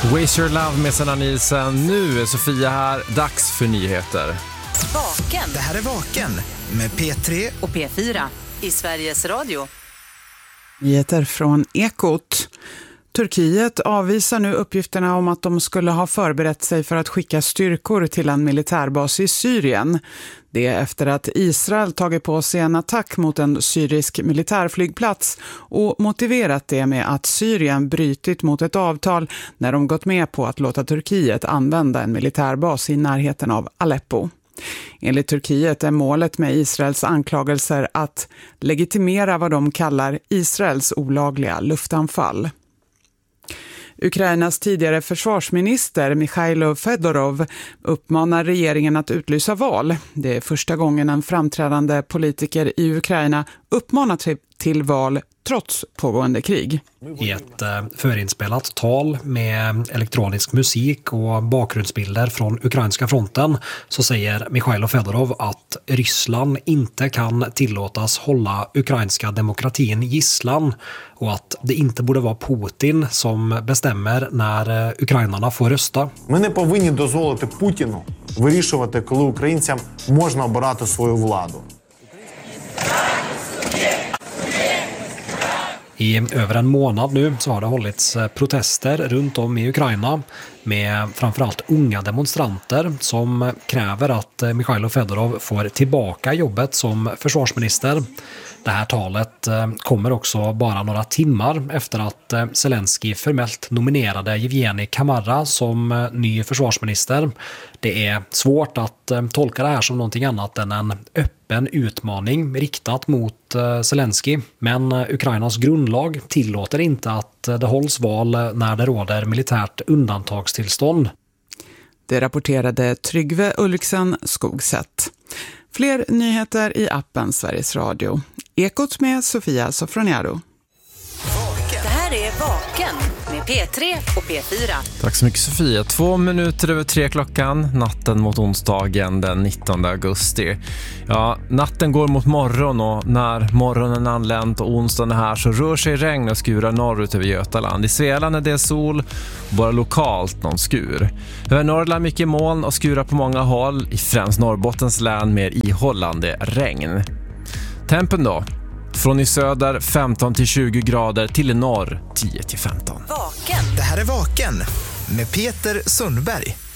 Waste Your Love med Sanna Nielsen. Nu är Sofia här. Dags för nyheter. Vaken. Det här är Vaken med P3 och P4 i Sveriges Radio. Nyheter från Ekot. Turkiet avvisar nu uppgifterna om att de skulle ha förberett sig för att skicka styrkor till en militärbas i Syrien. Det är efter att Israel tagit på sig en attack mot en syrisk militärflygplats och motiverat det med att Syrien brytit mot ett avtal när de gått med på att låta Turkiet använda en militärbas i närheten av Aleppo. Enligt Turkiet är målet med Israels anklagelser att legitimera vad de kallar Israels olagliga luftanfall. Ukrainas tidigare försvarsminister Mikhailo Fedorov uppmanar regeringen att utlysa val. Det är första gången en framträdande politiker i Ukraina uppmanar till val trots pågående krig. I ett förinspelat tal med elektronisk musik och bakgrundsbilder från ukrainska fronten så säger Mikhailo Fedorov att Ryssland inte kan tillåtas hålla ukrainska demokratin gisslan och att det inte borde vara Putin som bestämmer när ukrainarna får rösta. Ми не повинні дозволити Путіну вирішувати, коли українцям можна обирати свою владу. I över en månad nu så har det hållits protester runt om i Ukraina med framförallt unga demonstranter som kräver att Mikhailo Fedorov får tillbaka jobbet som försvarsminister. Det här talet kommer också bara några timmar efter att Zelensky formellt nominerade Evgeni Kamara som ny försvarsminister. Det är svårt att tolka det här som någonting annat än en öppen utmaning riktat mot Zelensky. Men Ukrainas grundlag tillåter inte att det hålls val när det råder militärt undantagstillstånd. Det rapporterade Tryggve Ulriksen Skogsätt. Fler nyheter i appen Sveriges Radio. Ekot med Sofia Sofroniado. Det här är Vaken med P3 och P4. Tack så mycket Sofia. 2 minuter över 3 klockan, natten mot onsdagen den 19 augusti. Ja, natten går mot morgon och när morgonen anlänt och onsdagen är här så rör sig regn och skurar norrut över Götaland. I Svealand är det sol, bara lokalt någon skur. Över Norrland mycket moln och skurar på många håll, i främst Norrbottens län mer ihållande regn. Tempen då? Från i söder 15 till 20 grader till i norr 10 till 15. Vaken. Det här är Vaken med Peter Sundberg.